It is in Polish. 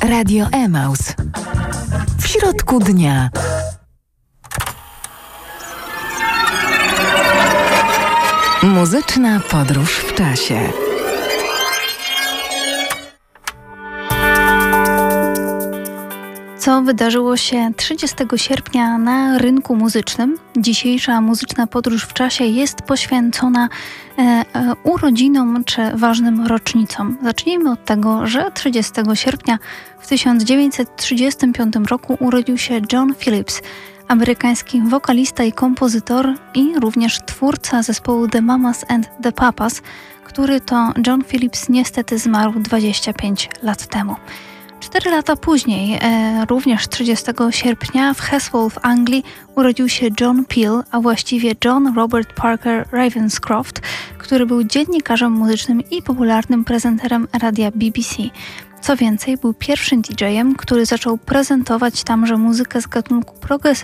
Radio Emaus. W środku dnia. Muzyczna podróż w czasie. Co wydarzyło się 30 sierpnia na rynku muzycznym? Dzisiejsza muzyczna podróż w czasie jest poświęcona urodzinom czy ważnym rocznicom. Zacznijmy od tego, że 30 sierpnia w 1935 roku urodził się John Phillips, amerykański wokalista i kompozytor i również twórca zespołu The Mamas and the Papas, który to John Phillips niestety zmarł 25 lat temu. 4 lata później, również 30 sierpnia w Heswall w Anglii urodził się John Peel, a właściwie John Robert Parker Ravenscroft, który był dziennikarzem muzycznym i popularnym prezenterem radia BBC. Co więcej, był pierwszym DJ-em, który zaczął prezentować tamże muzykę z gatunku